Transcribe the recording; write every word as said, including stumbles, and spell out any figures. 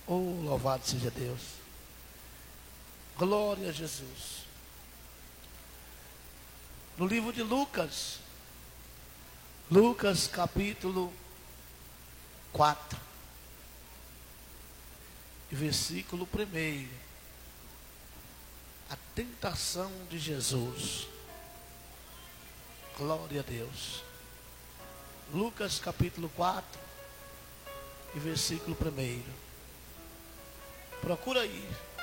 Oh, louvado seja Deus. Glória a Jesus. No livro de Lucas, Lucas capítulo quatro, versículo primeiro. A tentação de Jesus. Glória a Deus. Lucas capítulo quatro, e versículo primeiro. Procura aí.